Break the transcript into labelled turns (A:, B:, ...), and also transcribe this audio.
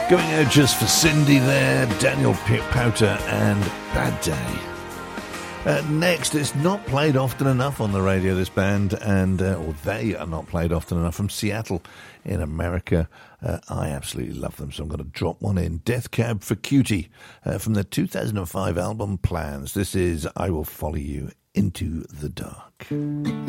A: Going out just for Cindy there, Daniel Powter and Bad Day. Next, it's not played often enough on the radio, this band, or they are not played often enough, from Seattle in America. I absolutely love them, so I'm going to drop one in. Death Cab for Cutie, from their 2005 album Plans. This is I Will Follow You Into the Dark.